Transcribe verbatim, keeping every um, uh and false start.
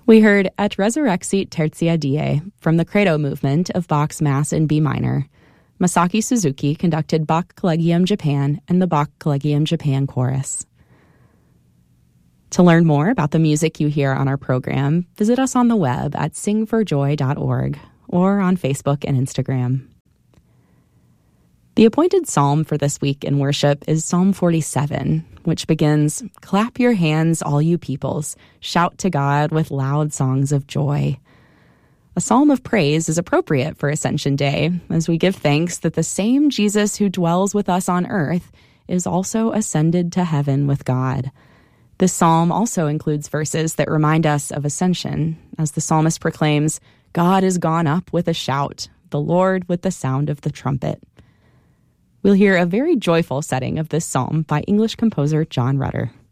We heard Et Resurrexit Tertia Die from the Credo movement of Bach's Mass in B minor. Masaki Suzuki conducted Bach Collegium Japan and the Bach Collegium Japan Chorus. To learn more about the music you hear on our program, visit us on the web at sing for joy dot org or on Facebook and Instagram. The appointed psalm for this week in worship is Psalm forty-seven, which begins, "Clap your hands, all you peoples, shout to God with loud songs of joy." A psalm of praise is appropriate for Ascension Day, as we give thanks that the same Jesus who dwells with us on earth is also ascended to heaven with God. This psalm also includes verses that remind us of ascension, as the psalmist proclaims, "God is gone up with a shout, the Lord with the sound of the trumpet." We'll hear a very joyful setting of this psalm by English composer John Rutter.